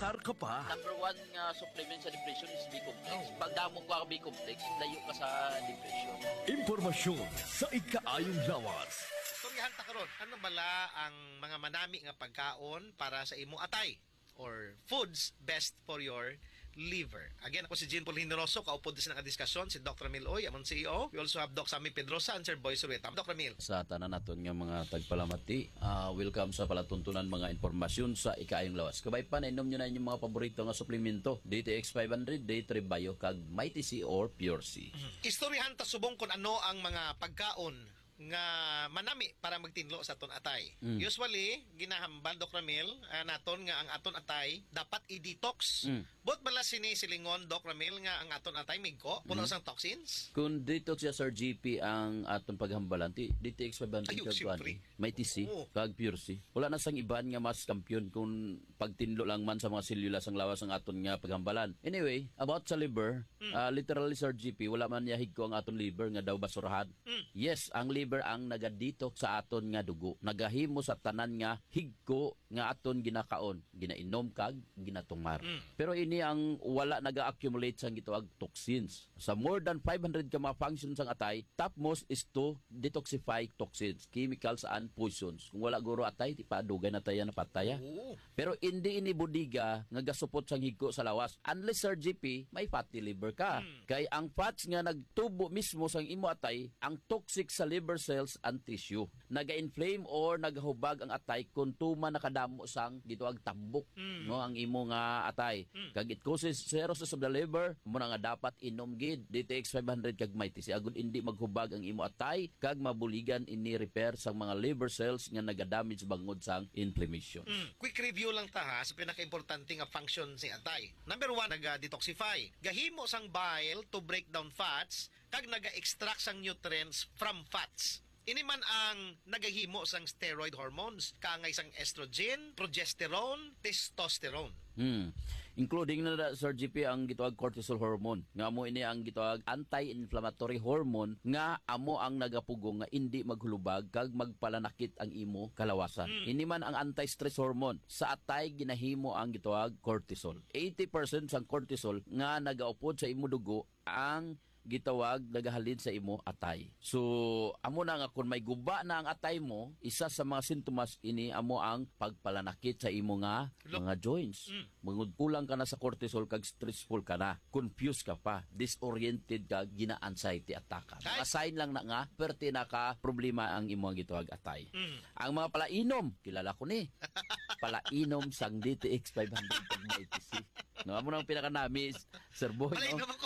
Nagkakar ka pa. Number one nga supplement sa depression is B-complex. Pag damog ka B-complex, layo ka sa depression. Impormasyon sa ikaayong lawas. Istoryahan ta karon, ano bala ang mga manami nga pagkaon para sa imong atay or foods best for your liver. Again, ako si Jean Paul Hindoroso, kaupod din sa nakadiskasyon, si Dr. Emil Oy, among CEO. We also have Doc Sammy Pedrosa and Sir Boy Sureta. Dr. Emil. Sa tanan naton nga mga tagpalamati, welcome sa palatuntunan mga impormasyon sa ikaayong lawas. Kabay pa, nainom nyo na inyong mga paborito nga suplemento. DTX 500, Day3 Bio, kag Mighty C or Pure C. Istoryahan ta subong kung ano ang mga pagkaon nga manami para magtinlo sa aton atay. Usually, ginahambal, Dr. Ramil, naton nga ang aton atay dapat i-detox. Bot bala silingon, Dr. Ramil, nga ang aton atay migko, puno sang toxins? Kung detox siya, Sir GP, ang aton paghambalan, DTX 500 Ayun, kag siyempre. Mighty C, kag Pure C. Wala na sang iban nga mas kampiyon kung pagtinlo lang man sa mga selula sang lawas ang aton nga paghambalan. Anyway, about sa liver, literally, Sir GP, wala man yahig ko ang aton liver nga daw basurahan. Yes, ang liver ang nagaditok sa aton nga dugo. Nagahimo sa tanan nga higko nga aton ginakaon, ginainom kag ginatungmar. Pero ini ang wala naga-accumulate sang gituag toxins. Sa more than 500 ka mga functions sang atay, topmost is to detoxify toxins, chemicals and poisons. Kung wala guro atay, ti padugay na tayo na pataya. Pero hindi ini budiga nga gasupot sang higko sa lawas. Unless, Sir GP, may fatty liver ka. Kay ang fats nga nagtubo mismo sang imo atay, ang toxic sa liver cells and tissue. Naga-inflame or nagahubag ang atay kung tuma nakadamo sang gituag tambok, no, ang imo nga atay. Kag it causes cirrhosis of the liver, mo na nga dapat inom gid DTX 500 kag Mighty C agud hindi maghubag ang imo atay kag mabuligan ini repair sang mga liver cells nga nagadamage bangod sang inflammation. Quick review lang ta ha sa pinaka-importante nga function si atay. Number 1, naga-detoxify. Gahimo sang bile to break down fats kag naga-extract sang nutrients from fats. Ini man ang nagahimo sang steroid hormones, kaangay sang estrogen, progesterone, testosterone. Including na Sir GP ang gituag cortisol hormone. Nga mo ini ang gituag anti-inflammatory hormone nga amo ang nagapugong nga hindi maghulubag kag magpalanakit ang imo kalawasan. Ini man ang anti-stress hormone. Sa atay ginahimo ang gituag cortisol. 80% sang cortisol nga nagaupod sa imo dugo ang gitawag nagahalin sa imo atay. So, amo na nga kung may guba na ang atay mo, isa sa mga sintomas ini amo ang pagpalanakit sa imo nga mga joints. Mangud kulang ka na sa cortisol kag stressful ka na, confused ka pa, disoriented ka, gina-anxiety attack ka. Mga sign lang na nga, perti na ka problema ang imo gitawag atay. Ang mga palainom, kilala ko ni. Palainom sang DTX 500 kag Mighty C. No, amo nang pinaka-namis, Sir Boy. Palainom ako.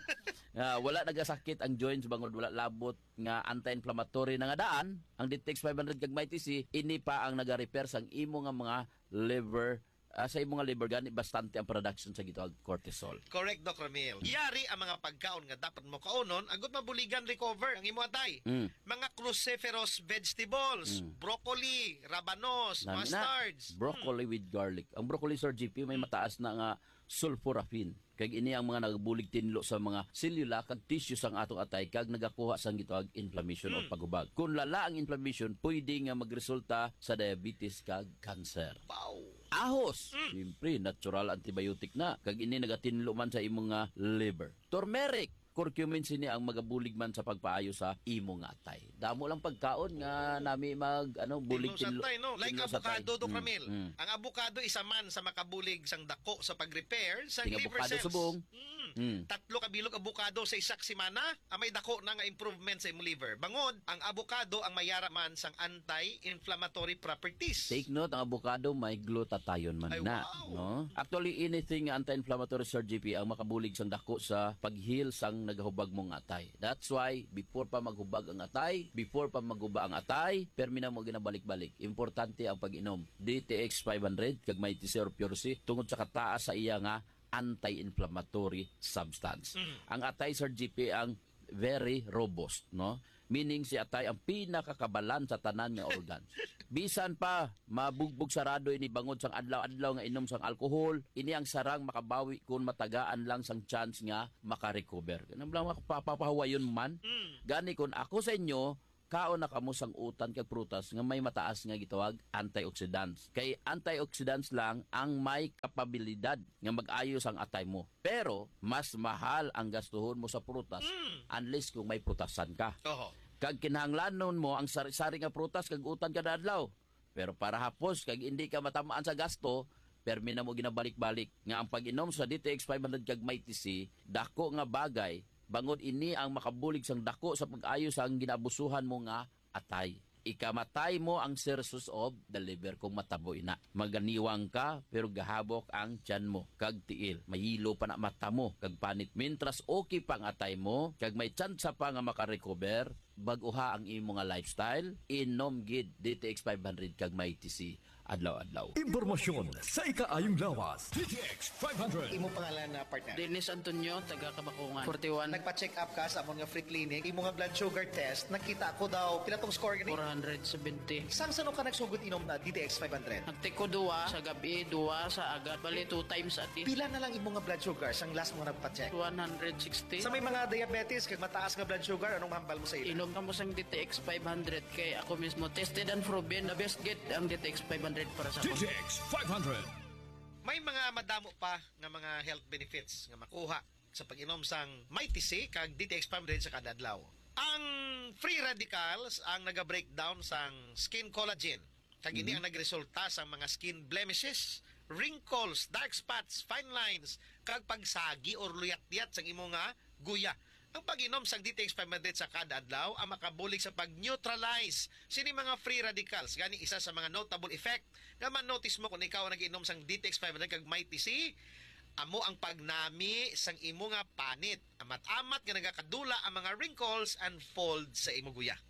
Wala nagasakit ang joints bangod wala labot nga anti-inflammatory na nga daan ang DTX 500 kag Mighty C ini pa ang naga-repair sang imo nga mga liver sa imo nga liver gani bastante ang production sa gitawag cortisol. Correct, Dr. Emil. Yari ang mga pagkaon nga dapat mo kaunon agot mabuligan recover ang imo atay. Mga cruciferous vegetables, broccoli, rabanos, mustards. Broccoli with garlic. Ang broccoli, Sir GP, may mataas na nga sulforaphane. Kag ini ang mga nagbulig tinlo sa mga selula kag tissue sang atong atay kag nagakuha sang gitawag inflammation o paghubag. Kung lala ang inflammation, pwede nga magresulta sa diabetes kag cancer. Wow. Ahos, siyempre natural antibiotic na kag ini nagatinlo man sa imong nga liver. Turmeric, curcumin sini ang magabulig man sa pagpaayo sa imo nga atay. Damo lang pagkaon nga nami mag bulig tinlo. No? Like tinlo sa avocado, tay. Dr. Ramil. Ang avocado isa man sa makabulig sang dako sa pag-repair sa Ting liver avocado cells. subong. 3 ka bilog avocado sa isak semana, may dako na nga improvement sa imong liver. Bangod, ang avocado ang mayara man sang anti-inflammatory properties. Take note, ang avocado may glutathione man Ay, na. wow. No? Actually, anything anti-inflammatory, Sir GP, ang makabulig sang dako sa pag-heal sang nagahubag mong atay. That's why, before pa maghubag ang atay, before pa maghuba ang atay, permina mo ginabalik-balik. Importante ang pag-inom. DTX 500, kag Mighty C or Pure C, tungod sa kataas sa iya nga anti-inflammatory substance. Ang atay, Sir GP, ang very robust, no? Meaning si atay ang pinakakabalan sa tanan nga organs. Bisan pa mabugbog sarado ini bangod sang adlaw-adlaw nga inom sang alcohol, ini ang sarang makabawi kung matagaan lang sang chance nga maka-recover. Kanang lang papahawayon man. Gani kun ako sa inyo, magkaon na kamo sang utan kag prutas nga may mataas nga gitawag antioxidants. Kay antioxidants lang ang may kapabilidad nga mag-ayos ang atay mo. Pero mas mahal ang gastuhon mo sa prutas unless kung may prutasan ka. Oho. Kag kinahanglanon mo ang sari-sari nga prutas kag utan kada adlaw. Pero para hapos kag hindi ka matamaan sa gasto, permi na mo ginabalik-balik nga ang pag-inom sa DTX 500 kag may TC dako nga bagay bangod ini ang makabulig sang dako sa pag-ayos ang ginabusuhan mo nga atay. Ikamatay mo ang cirrhosis of the liver kung mataboy na. Maganiwang ka pero gahabok ang tiyan mo kag tiil. Mahilo pa na mata mo kag panit. Mintras okay pang atay mo kag may tsansa pa nga makarecover baguha ang imo nga lifestyle, inom gid DTX 500 kag may TC adlaw-adlaw. Impormasyon sa ikaayong lawas. DTX 500. Imo pangalan na partner. Dennis Antonio, taga Kabakungan. 41, Nagpa-check up ka sa amon nga free clinic, imo nga blood sugar test, nakita ko daw pila tong score gani. 470. Sang sano ka nagsugod inom na DTX 500? Nagtiko duwa sa gabi, duwa sa agad. Bali 2 times a day. Pila na lang imo nga blood sugar sang last mo nagpa-check? 160. Sa may mga diabetes kag mataas nga blood sugar, anong hambal mo sa ila? Inom ka mo sang DTX 500 kay ako mismo tested and proven the best get ang DTX 500 para sa ako. DTX 500. May mga madamo pa nga mga health benefits nga makuha sa pag-inom sang Mighty C kag DTX 500 sa kada adlaw. Ang free radicals ang naga-breakdown sang skin collagen. Kag ini ang nagresulta sa mga skin blemishes, wrinkles, dark spots, fine lines, kag pagsagi or luyat-luyat sang imo nga guya. Ang pag-inom sang DTX 500 sa kada adlaw ang makabulig sa pag-neutralize sini mga free radicals. Gani isa sa mga notable effect nga man-notice mo kung ikaw ang nag-inom sang DTX 500 kag Mighty C, amo ang pagnami sang imo nga panit. Amat-amat nga nagakadula ang mga wrinkles and folds sa imo guya.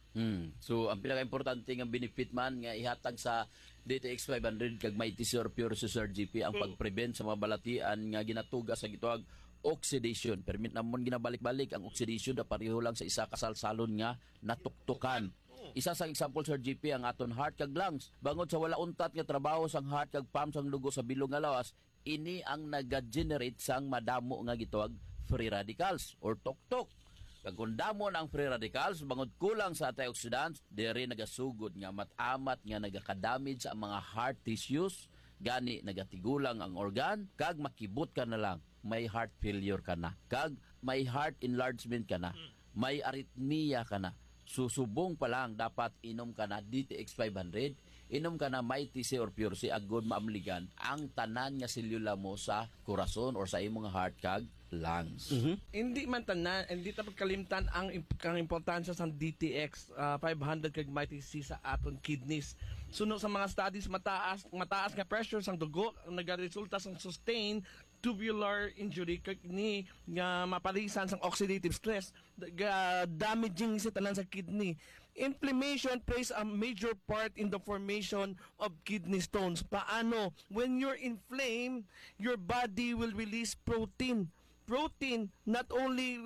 So ang pinaka-importante nga benefit man nga ihatag sa DTX 500 kag may TC or Pure Sir GP ang pag-prevent sa mga balatian nga ginatuga sa gitawag oxidation. Permit namon ginabalik-balik ang oxidation na pareho lang sa isa kasalsalon nga natuktukan. Isa sa example Sir GP ang aton heart kag lungs. Bangod sa wala untat nga trabaho sang heart kag pump sang dugo sa bilog nga lawas, ini ang naga-generate sang madamo nga gitawag free radicals or tuktok. Kag kung damo ang free radicals bangod kulang sa antioxidants, diri nagasugod nga matamat nga nagaka-damage sa mga heart tissues, gani nagatigulang ang organ kag makibot ka na lang may heart failure ka na kag may heart enlargement ka na, may arrhythmia ka na. Susubong pa lang dapat inom ka na DTX 500, inom ka na Mighty C or Pure C agud maamligan ang tanan nga selula mo sa corazon or sa imong heart kag lungs. Hindi man tanan, hindi ta pagkalimtan ang importansya sa DTX 500 kag Mighty C sa aton kidneys. Suno sa mga studies mataas nga pressure sang dugo ang nagaresulta sang sustained tubular injury kag ni nga mapalisan sang oxidative stress damaging sa tanan sa kidney. Inflammation plays a major part in the formation of kidney stones. Paano? When you're inflamed, your body will release protein not only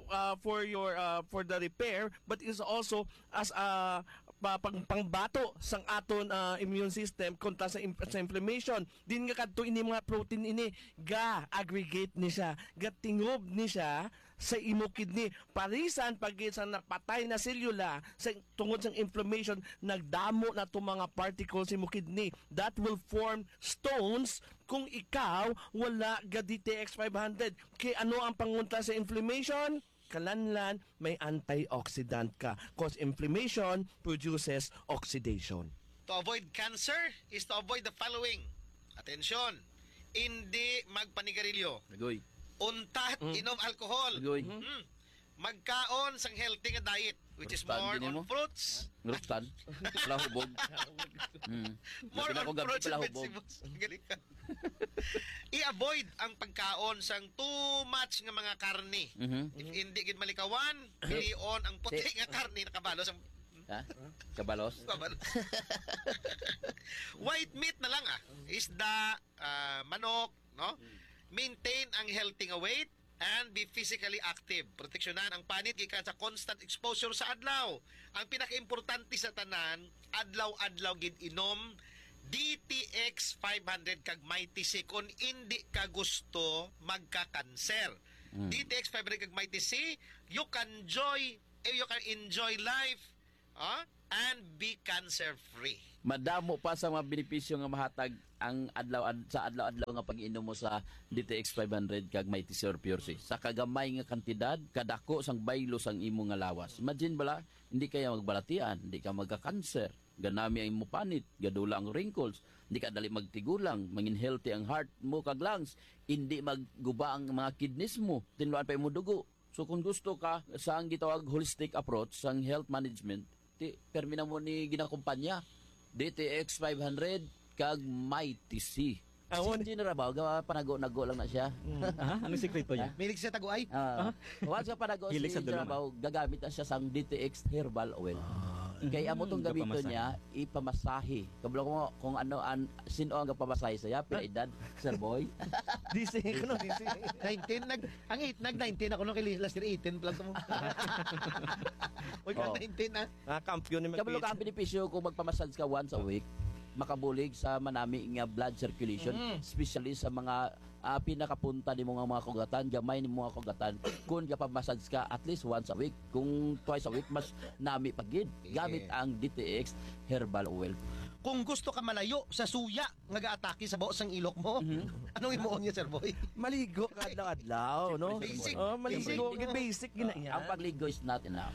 for the repair but is also as a pangbato sang aton immune system kontra sa inflammation. Din nga kadto ini mga protein ini ga aggregate ni siya, ga tingob ni siya sa imo kidney. Parisan pag sa napatay na selula sa tungod sang inflammation, nagdamo na to mga particles sa imo kidney that will form stones kung ikaw wala ga DTX 500. Kay ano ang pangunta sa inflammation? Kalanlan, may antioxidant ka. Cause inflammation produces oxidation. To avoid cancer is to avoid the following. Atensyon, hindi magpanigarilyo. Agoy. Untat, inom alcohol. Agoy. Magkaon sang healthy nga diet, which is Rustan more din on mo? fruits. Ngrustan. Palahubog. More Labi na on ko gamit fruits and palahubog. vegetables. Galing ka. I-avoid ang pagkaon sang too much nga mga karne. If hindi gid malikawan, pilion ang puti nga karne nakabalos ang Ha? Kabalos? kabalos. White meat na lang isda, manok, no? Maintain ang healthy nga weight and be physically active. Proteksyonan ang panit gikan sa constant exposure sa adlaw. Ang pinaka-importante sa tanan, adlaw-adlaw gid inom DTX 500 kag Mighty C kung hindi ka gusto magka-cancer. DTX 500 kag Mighty C, you can enjoy life And be cancer-free. Madamo pa sa mga benepisyo nga mahatag ang sa adlaw-adlaw nga pag-inom mo sa DTX 500 kag Mighty Sir Pure C. Sa kagamay nga kantidad, kadako sang baylo sang imo nga lawas. Imagine bala, hindi kaya magbalatian, hindi ka magka-cancer, ganami ang imo panit, gadula ang wrinkles, hindi ka dali magtigulang, mangin healthy ang heart mo kag lungs, hindi magguba ang mga kidneys mo, tinluan pa imo dugo. So kung gusto ka sa ang gitawag holistic approach sang health management, permina mo ni ginakumpanya DTX 500 kag Mighty C. Si General panago-nago lang na siya. Anong sekreto niya? Milig siya taguay. Once ka panago si Hilig sa General dulungan. gagamit na siya sang DTX herbal oil. Kaya amo tong gamito Kapamasahe. niya ipamasahe. Kabalo ko kung ano sino ang gapamasahe sa pila edad, Sir Boy. DC, ano, DC. 19, nag-19 ako nung kay last year 18 plus mo. Huwag ka Oh. 19 ah. Kampiyon ni Kabalo ka ang benepisyo kung magpamassage ka once a week, makabulig sa manami nga blood circulation, especially sa mga pinakapunta ni mga kugatan, gamay ni mga kugatan. Kung kapamassage ka at least once a week, kung twice a week, mas nami pagid. Gamit ang DTX herbal oil. Kung gusto ka malayo sa suya nga gaatake sa buos ng ilok mo, anong imuon niya, Sir Boy? Maligo ka adlaw-adlaw, no? Basic. Maligo, Basic. basic gina yan. Ang pagligo is not enough.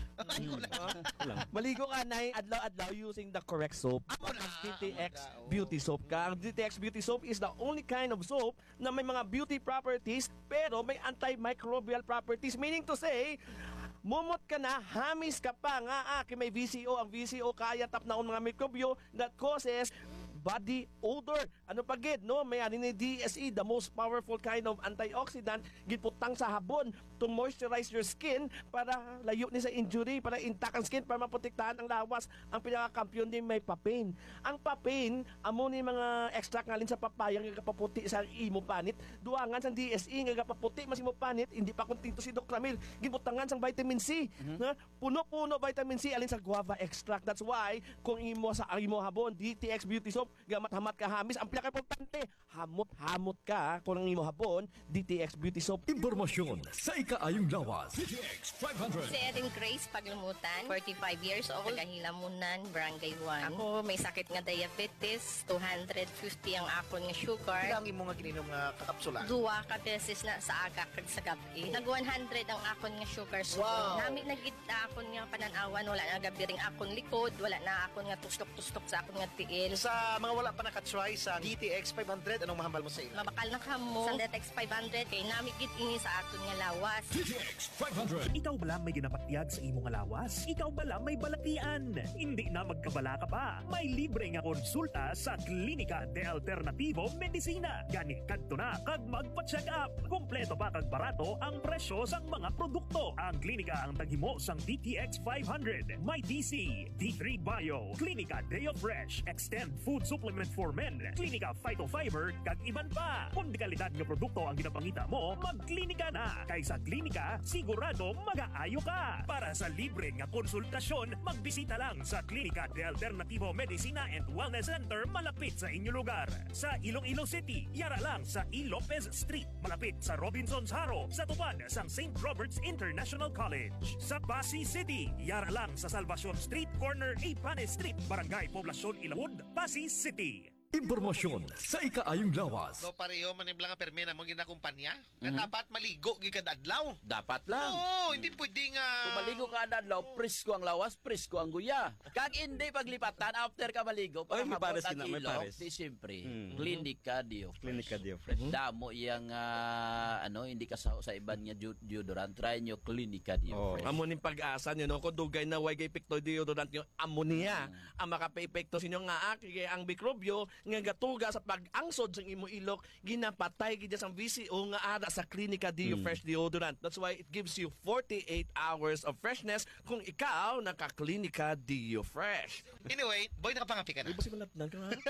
Maligo ka na adlaw-adlaw using the correct soap. Ang DTX Beauty Soap ka. Ang DTX Beauty Soap is the only kind of soap na may mga beauty properties pero may antimicrobial properties. Meaning to say, mumot ka na, hamis ka pa nga, may VCO. Ang VCO kaya tap na mga mikrobyo that causes body odor. Ano pa gid, no? May ani ni DSE, the most powerful kind of antioxidant, giputang sa habon to moisturize your skin para layo ni sa injury, para intact ang skin, para maprotektahan ang lawas. Ang pinakakampiyon din may papain. Ang papain, amo ni mga extract ngalin sa papaya nga kapaputi sa imo panit. Duangan sa DSE nga kapaputi mas imo panit, hindi pa kontinto si Doc Ramil. Gibutangan sang vitamin C. Na puno-puno vitamin C alin sa guava extract. That's why kung imo sa imo habon DTX Beauty Soap, gamat-hamat ka hamis, ang pinaka-importante, hamot-hamot ka kung ang imo habon DTX Beauty Soap. Impormasyon sa ikaayong lawas. DTX 500. Si Erin Grace Paglumutan, 45 years old, Kahilamunan, Barangay 1. Ako may sakit nga diabetes, 250 ang akon nga sugar. Ilang imo nga gininom nga kakapsula? Duwa ka beses na sa aga kag sa gabi. Nag 100 ang akon nga sugar. So, nami nagita akon nga pananawan, wala na gabi ring akon likod, wala na akon nga tustok-tustok sa akon nga tiil. Sa mga wala pa nakatry sa DTX 500, anong mahambal mo sa ila? Mabakal na kamo sa DTX 500 kay nami gid ini sa akon nga lawas. DTX 500. Ikaw bala may ginapatyag sa imong lawas? Ikaw bala may balatian? Hindi na magkabala ka pa. May libre nga konsulta sa Klinika de Alternativo Medicina. Gani kadto na kag magpa-check up. Kompleto pa kag barato ang presyo sang mga produkto. Ang klinika ang taghimo sang DTX 500, My DC, D3 Bio, Klinika Deo Fresh, Extend Food Supplement for Men, Klinika Phytofiber kag iban pa. Kung di kalidad nga produkto ang ginapangita mo, magklinika na. Kay sa klinika, sigurado mag-aayo ka. Para sa libre nga konsultasyon, magbisita lang sa Klinika de Alternativo Medicina and Wellness Center malapit sa inyong lugar. Sa Iloilo City, yara lang sa E. Lopez Street, malapit sa Robinson's Haro, sa tupad sang St. Robert's International College. Sa Pasig City, yara lang sa Salvacion Street, corner Ipane Street, Barangay Poblacion Ilawod, Pasig City. Impormasyon sa ikaayong lawas. No, pareho maniblang nga permina mo ginakumpanya. Nga dapat maligo gikad adlaw. Dapat lang. Oo, hindi pwedeng Kung maligo ka na adlaw, presko ang lawas, presko ang guya. Kag hindi paglipatan, after ka maligo, Ay, may habot pares ang ka na, may ilong, pares. di siyempre, Klinika Dio Fresh. Klinika Dio Fresh. Damo iyang, hindi ka sa iban nga deodorant, try nyo Klinika Dio Oh. Fresh. Amo ning pag-asa nyo, no? Kung dugay na way kay epekto deodorant nyo, ammonia. Ang makape-epekto sa inyo nga kay ang mikrobyo nga gatuga sa pag-angsod sa imo ilok, ginapatay gid sa VCO nga ara sa Klinika Dio Fresh deodorant. That's why it gives you 48 hours of freshness kung ikaw naka-Klinika Dio Fresh. Anyway, boy, nakapangapi ka na. Ibo si manatnan ka ha?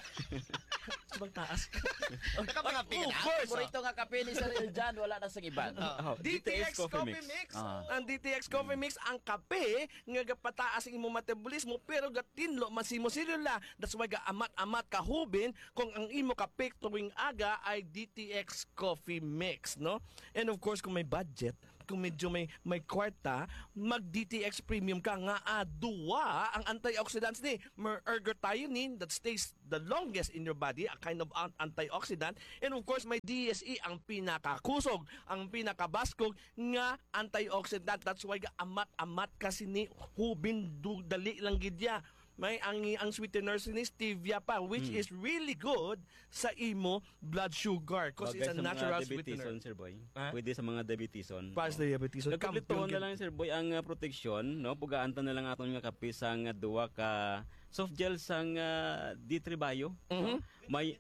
Sa bang taas. Nakapangapi ka na. Of course, paborito nga kape ni Sir Eljan, wala na sa iban. DTX Coffee Mix. Ang DTX Coffee Mix, ang kape nga gapataas ang imo metabolismo pero gatinlo masimo silula. That's why gaamat-amat kahubin kung ang imo kape tuwing aga ay DTX Coffee Mix, no? And of course, kung may budget, kung medyo may kwarta, mag DTX Premium ka nga duwa ang antioxidants ni ergothioneine that stays the longest in your body, a kind of antioxidant, and of course may DSE ang pinakakusog, ang pinakabaskog nga antioxidant. That's why amat kasi ni hubin dali lang gidya. May ang sweetener ni stevia pa, which is really good sa imo blood sugar because it's a natural sweetener. Sir Boy. Ha? Pwede sa mga diabeteson. Para sa diabetes. Nagkaplito na lang Sir Boy ang protection, no? Pugaanta na lang aton nga kape sang duwa ka soft gel sang D3 Bio. No? May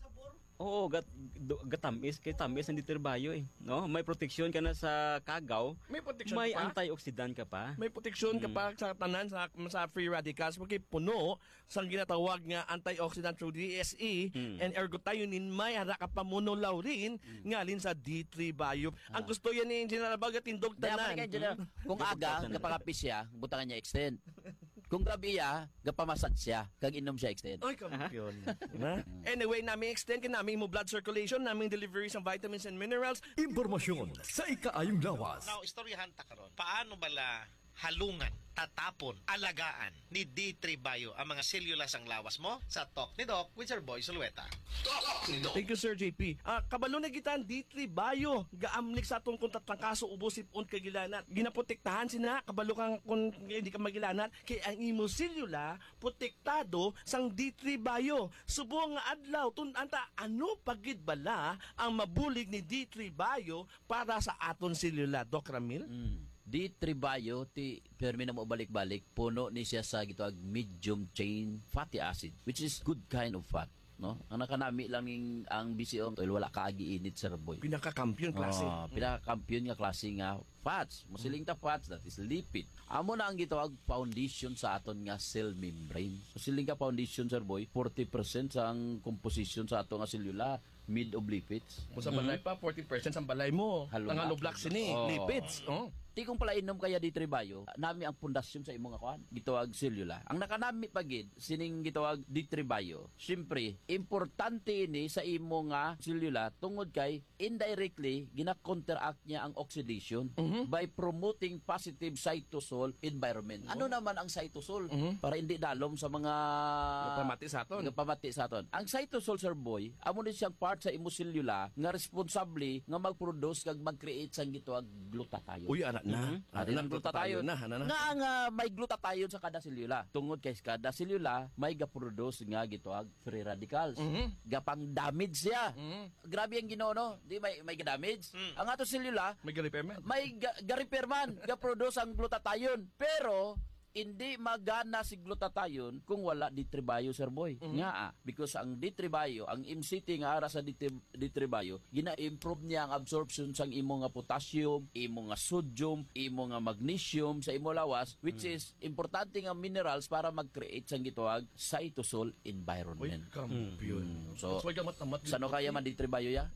gatamis kay tamis ang ditirbayo no? May protection ka na sa kagaw. May protection may ka pa? Antioxidant ka pa. May protection ka pa sa tanan sa free radicals porque puno sang ginatawag nga antioxidant through DSE and ergothioneine. May hara ka pa monolaurin ngalin sa D3 Bio. Ang gusto yan ni Engineer Albaga tindog tanan. Kung aga gapakapis siya, butangan niya extend. Kung grabe ya, gapamasad siya, kag inom siya extend. Ay, kampiyon. Anyway, namin extend ka namin mo blood circulation, namin deliveries ng vitamins and minerals. Impormasyon sa ikaayong lawas. Now, istoryahan ta karon. Paano bala halungan, tatapon, alagaan ni D3 Bio ang mga selula sang lawas mo sa Talk ni Doc with Sir Boy Sulueta. Thank you, Sir JP. Kabalo na gitan D3 Bio. Gaamlik sa atong kung tatrangkaso ubos sipon kagilanat. Ginaprotektahan sina kabalo kang kung hindi ka magilanat kay ang imo selula protektado sang D3 Bio. Subo nga adlaw tunanta ano pagid bala ang mabulig ni D3 Bio para sa aton selula, Doc Ramil? D3 Bio, permi na mo balik-balik, puno ni siya sa gitawag medium chain fatty acid, which is good kind of fat. No? Ang nakanami lang ang BCO oil, wala kaagi init, Sir Boy. Pinaka-kampiyon klase. Pinaka-kampiyon nga klase nga fats. Musiling ta fats, that is lipid. Amo na ang gitawag foundation sa aton nga cell membrane. Musiling ka foundation, Sir Boy, 40% sa ang composition sa aton nga selula made of lipids. Kung sa balay pa, 40% sa balay mo. Halo Ang na. hollow blocks ini, lipids. Ti kung pala inom kaya D3 Bio, nami ang pundasyon sa imong akuan, gitawag selula. Ang nakanami pagid sining gitawag D3 Bio. Siyempre, importante ini sa imo nga selula tungod kay indirectly gina-counteract niya ang oxidation by promoting positive cytosol environment. Ano naman ang cytosol? Para hindi dalom sa mga pamati sa aton. Ang cytosol, Sir Boy, amo ni siyang part sa imo selula nga responsable nga mag-produce kag mag-create sang gitawag glutathione. Uy, anak na. Ang glutathione nga may glutathione sa kada selula. Tungod kay kada selula may ga-produce nga gitawag free radicals. Gapang damage siya. Grabe ang Ginoo, no? Di may ga-damage. Ang ato selula May repair man. may ga-repair man, ga-produce ang glutathione. Pero hindi magana si glutathione kung wala D3 Bio, Sir Boy. Nga because ang D3 Bio, ang MCT nga ara sa D3 Bio, gina-improve niya ang absorption sang imo nga potassium, imo nga sodium, imo nga magnesium sa imo lawas, which is importante nga minerals para mag-create sang gitawag cytosol Uy, environment. kampiyon. So, That's why gamat-amat. sano kaya man D3 Bio ya?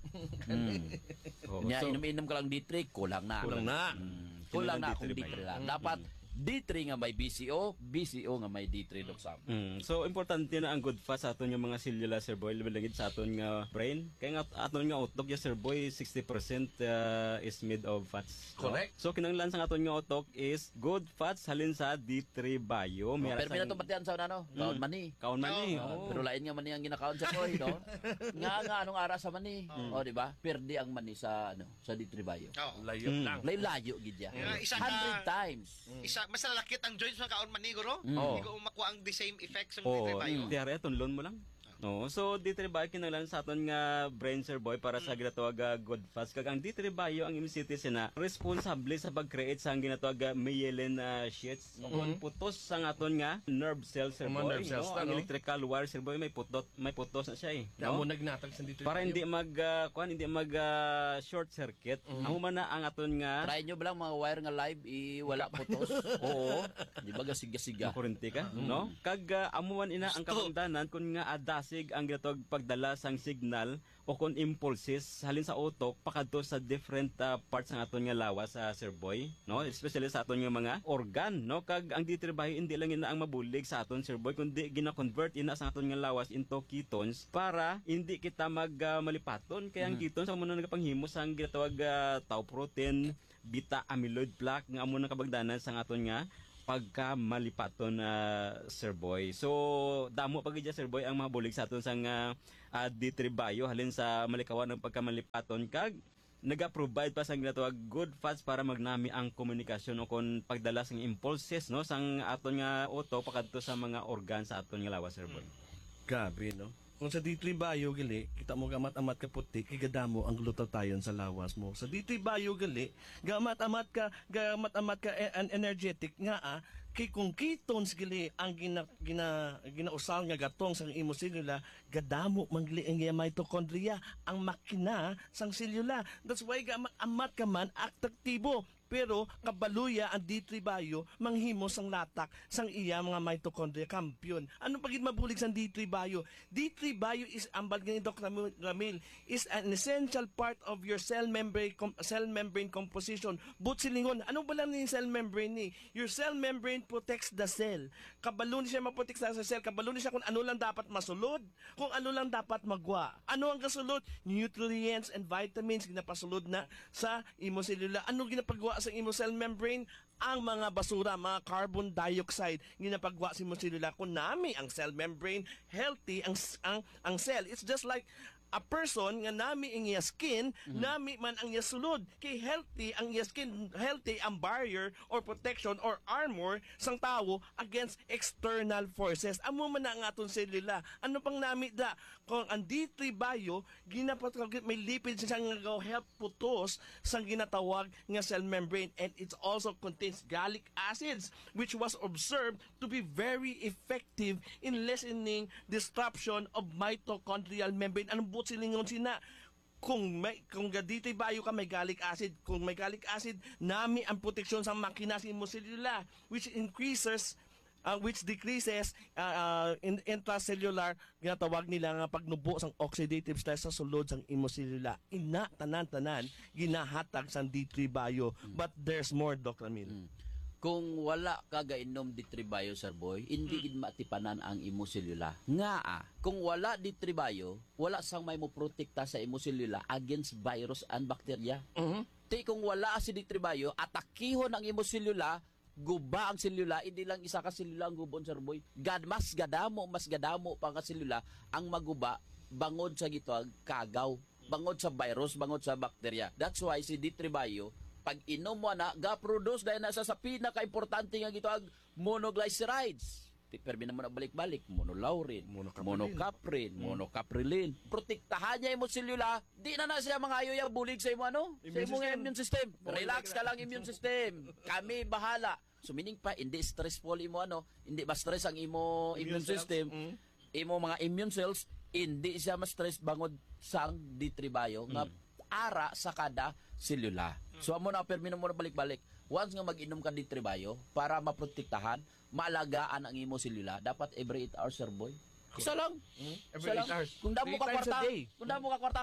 Nya inom-inom ka lang D3, kulang na. Kulang na. Kulang na D3 kung D3 lang. Dapat D3 nga may BCO nga may D3 Doc Sam. So importante na ang good fat sa aton yung mga selula, Sir Boy, labilagid sa aton nga brain. Kaya nga aton nga utok ya, Sir Boy, 60% is made of fats. Correct. So kinanglan sa aton nga utok is good fats halin sa D3 Bio. Pero pinatupatian sa ano? Kaon mani. Kaon mani. Pero lain nga mani ang ginakaon sa Boy, no? nga anong ara sa mani. O di ba? Perdi ang mani sa sa D3 Bio. Layo lang. Layo gid ya. Isa 100 times. Mas nalakit ang joints mga kaon man ni guro. Oo. Hindi ko makuha ang the same effect sa Oo, D3 Bio. tiyari aton mo lang. No, so D3 Bio kinanglan sa aton nga brain, Sir Boy, para sa ginatawag good fats. Kag ang D3 Bio ang MCT sina responsable sa pag-create sa ginatawag myelin sheaths. Kung putos sa aton nga nerve cells, Sir Mga Boy, nerve cells, no? Ang no? electrical wire, Sir Boy, may putos na siya Amo no? nagnatag sa dito. Para hindi mag short circuit. Amo man na ang aton nga Try nyo ba lang mga wire nga live wala putos? Oo. Di ba gasiga-siga? makurente ka, no? Kag amo man ina ang kapangdanan kun nga adasig ang ginatawag pagdala sang signal o kon impulses halin sa utok pakadto sa different parts ng aton nga lawas sa Sir Boy, no? Especially sa aton nga mga organ, no? Kag ang D3 hindi lang ina ang mabulig sa aton Sir Boy kundi gina-convert ina sa aton nga lawas into ketones para hindi kita malipaton. Kaya ang ketones amo na nagapanghimo sang ginatawag tau protein, beta amyloid plaque nga amo na kabagdanan sa aton nga pagka malipaton Sir Boy. So damo pag Sir Boy ang mabulig sa aton sang D3 bio halin sa malikawan ng pagka malipaton kag naga-provide pa sang ginatawag good fats para magnami ang komunikasyon o kon pagdala sang impulses, no, sang aton nga utok pakadto sa mga organ sa aton nga lawas Sir Boy. Gabi, no? Kung sa D3 Bio gali, kita mo gamat-amat ka puti, igadamo ang glutatayon sa lawas mo. Sa D3 Bio gali, gamat-amat ka energetic nga kay kung ketones gali ang ginausal nga gatong sang imo selula, gadamo mangli ang mitochondria, ang makina sang selula. That's why gamat-amat ka man aktibo. Pero kabaluya ang D3 Bio manghimo sang latak sang iya mga mitochondria kampiyon. Ano pagid mabulig sang D3 Bio? D3 Bio is ambal ni Dr. Ramil is an essential part of your cell membrane composition. Silingon, ano ba lang ni cell membrane ni? Your cell membrane protects the cell. Kabalo ni siya maprotek sa cell, kabalo ni siya kung ano lang dapat masulod, kung ano lang dapat magwa. Ano ang kasulod? Nutrients and vitamins ginapasulod na sa imo selula. Ano ginapagwa sa imo cell membrane? Ang mga basura, mga carbon dioxide ginapagwa sa imo selula. Kung nami ang cell membrane healthy ang cell, it's just like a person nga nami ang iya skin, nami man ang iya sulod. Kay healthy ang iya skin, healthy ang barrier or protection or armor sang tawo against external forces. Amo man na ang aton selula. Ano pang nami da? Kung ang D3 Bio, may lipids siya nga help putos sang ginatawag nga cell membrane, and it also contains gallic acids which was observed to be very effective in lessening disruption of mitochondrial membrane. Anong silingon sina? Kung D3 Bio ka may gallic acid, kung may gallic acid, nami ang proteksyon sa makina sa imo selula, which decreases intracellular ginatawag nila nga pagnubo sang oxidative stress sa sulod sang imo selula. Ina tanan ginahatag sang D3 Bio. But there's more, Dr. Ramil. Kung wala ka gainom D3 Bio, Sir Boy, hindi gid matipanan ang imo selula. Nga kung wala D3 Bio, wala sang may mo protekta sa imo selula against virus and bacteria. Ti kung wala si D3 Bio, atakihon ang imo selula, guba ang selula, hindi lang isa ka selula ang gubon, Sir Boy. Mas gadamo pa ka selula ang maguba bangod sa gitwag kagaw, bangod sa virus, bangod sa bacteria. That's why si D3 Bio, pag inom mo na, ga-produce dahil nasa sa pinaka-importante nga gitwag monoglycerides. Permi na mo na balik-balik, monolaurin, monocaprin, monocaprilin. Protektahan niya yung selula, di na siya mga ayoy bulig sa imo sa imong immune system. Relax ka lang immune system. Kami bahala. So meaning pa, hindi stressful imo hindi ba stress ang imo immune system. Imo mga immune cells, hindi siya ma-stress bangod sang D3 Bio nga ara sa kada selula. So amo na permi na mo na balik-balik. Once nga mag-inom ka D3 Bio para maprotektahan, maalagaan ang imo selula, dapat every 8 hours, Sir Boy. Isa lang. Every 8 hours. Kung damo ka kwarta,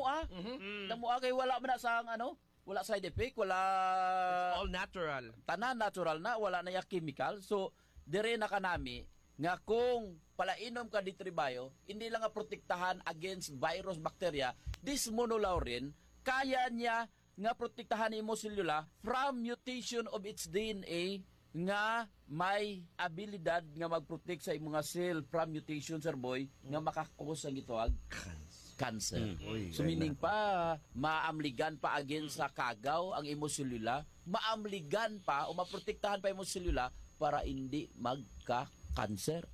damo kay wala man sa wala side effect, wala, it's all natural. Tanan natural na, wala na ya chemical. So dire na kanami nga kung palainom ka D3 Bio, hindi lang nga protektahan against virus, bacteria, this monolaurin kaya niya nga protektahan imo selula from mutation of its DNA nga may abilidad nga mag-protect sa imong cell from mutation, Sir Boy, nga makakos ang gitawag cancer. So meaning pa, maamligan pa against sa kagaw ang imo selula, maamligan pa o maprotektahan pa imo selula para hindi magka-cancer.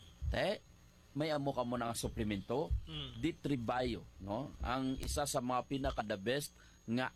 May amo ka mo ng suplemento, D3 Bio, no? Ang isa sa mga pinaka-the best nga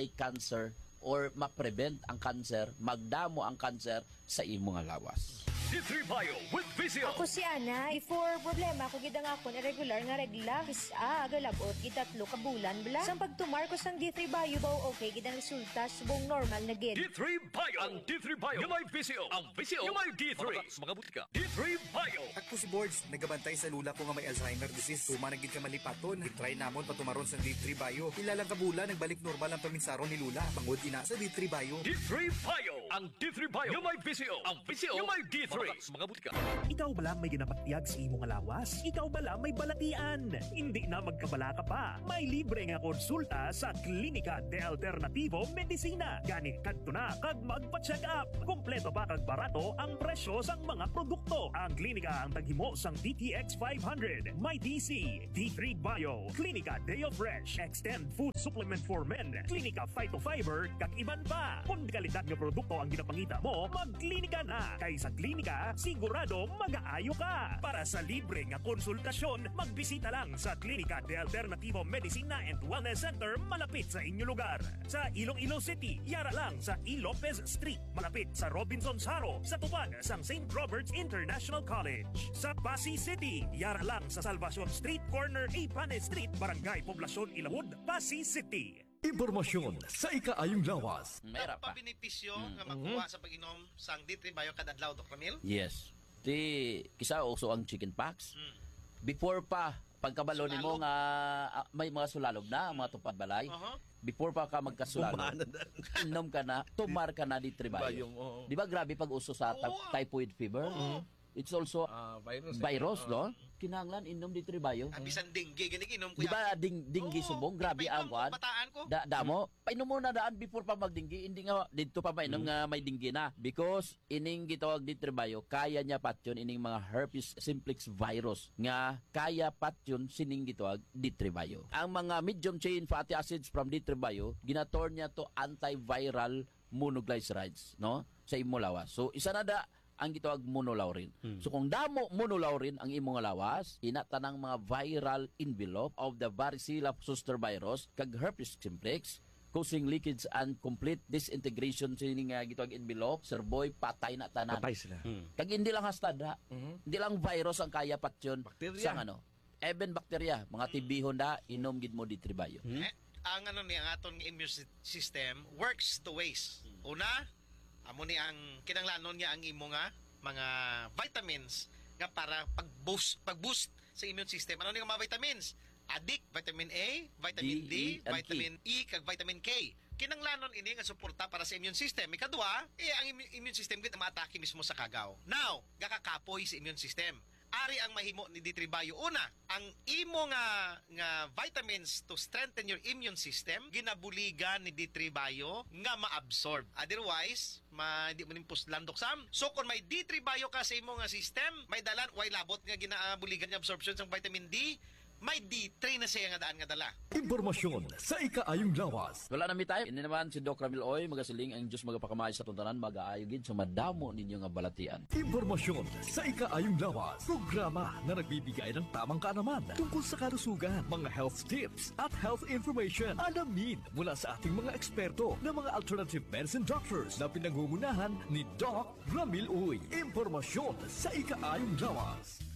anti-cancer or ma-prevent ang cancer, magdamo ang cancer sa imong lawas. D3 Bio with Visio. Ako si Ana, before problema ko gid ang akon irregular nga regla, kisa agalabot gid 3 ka bulan bala. Sang pagtumar ko sang D3 Bio ba okay gid ang resulta subong normal na gid. D3 Bio. Ang D3 Bio yung may Visio. Ang Visio yung may D3. Mga butika. D3 Bio. Ako si Boards, nagabantay sa lula ko nga may Alzheimer disease. Tumanagid ka malipaton. I-try namon patumaron sa D3 Bio. Ilalang kabula, nagbalik normal ang paminsaron ni Lula. Pangod ina sa D3 Bio. D3 Bio. Ang D3 Bio yung may Visio. Ang Visio yung may D3. Mga butika. Ikaw ba lang may ginapatiag sa imong lawas? Ikaw ba lang may balatian? Hindi na magkabala ka pa. May libre nga konsulta sa Klinika de Alternativo Medicina. Gani kadto na kag magpa-check up. Kompleto ba kag barato ang presyo sang mga produkto. Ang klinika ang taghimo sang DTX 500, may DC, D3 Bio, Klinika Deo Fresh, Extend Food Supplement for Men, Klinika Phytofiber, kag iban pa. Kung kalidad nga produkto ang ginapangita mo, magklinika na. Kay sa klinika, sigurado mag-aayo ka. Para sa libre nga konsultasyon, magbisita lang sa Klinika de Alternativo Medicina and Wellness Center malapit sa inyong lugar. Sa Iloilo City, yara lang sa E. Lopez Street, malapit sa Robinson's Haro, sa tupad sang St. Robert's International College. Sa Pasig City, yara lang sa Salvacion Street, corner Ipane Street, Barangay Poblacion, Ilawod, Pasig City. Impormasyon sa ikaayong lawas. Mayroon pa. Benepisyo nga makuha sa pag-inom sang D3 Bio kada adlaw, Dr. Ramil? Yes. Kisa uso ang chicken pox. Before pa, pagkabalo nimo nga may mga sulalog na, mga tupad balay. Before pa ka magkasulalog, inom ka na, tumar ka na D3 Bio. Di ba grabe pag uso sa typhoid fever? It's also virus, no? Kinahanglan inom D3 Bio. Bisan dengue gani inom ko. Di ba dinggi subong? Grabe ang kuan. Damo, painom mo na daan before pa magdinggi. Hindi nga dito pa mainom nga may dinggi na. Because ining gitawag D3 Bio, kaya niya patyon ining mga herpes simplex virus nga kaya patyon sining gitawag D3 Bio. Ang mga medium chain fatty acids from D3 Bio, ginator niya to antiviral monoglycerides, no? Sa imo lawas. So isa na da ang gitawag monolaurin. So kung damo monolaurin ang imong lawas, inatanang mga viral envelope of the varicella zoster virus kag herpes simplex causing leakage and complete disintegration sa nga gitawag envelope, serboy patay na tanan. Patay sila. Kag hindi lang hastad ha. Hindi lang virus ang kaya patyon sa even bacteria, mga tibihon da inom gid mo D3 Bio. Ang ang aton immune system works two ways. Una, amo ni ang kinanglanon niya ang imo nga mga vitamins nga para pag-boost sa immune system. Ano ni nga mga vitamins? Adik, vitamin A, vitamin D, vitamin E, kag vitamin K. Kinanglanon ini nga suporta para sa immune system. Ikadua, ang immune system gid maatake mismo sa kagaw. Now, gakakapoy sa immune system. Ari ang mahimo ni D3 Bio. Una, ang imo nga vitamins to strengthen your immune system, ginabuligan ni D3 Bio nga ma-absorb. Otherwise, hindi mo nimpos landok sam. So kung may D3 Bio ka sa imo nga system, may dalan way labot nga ginabuligan nga absorption sa vitamin D, may D3 na siya nga daan nga dala. Impormasyon sa ikaayong lawas. Wala na mi tayo. Ini naman si Doc Ramil Oy, magasiling ang Diyos magapakamay sa tuntanan, mag-aayo gid sa madamo ninyo nga balatian. Impormasyon sa ikaayong lawas. Programa na nagbibigay ng tamang kaalaman tungkol sa kalusugan, mga health tips at health information. Alamin mula sa ating mga eksperto na mga alternative medicine doctors na pinangungunahan ni Doc Ramil Oy. Impormasyon sa ikaayong lawas.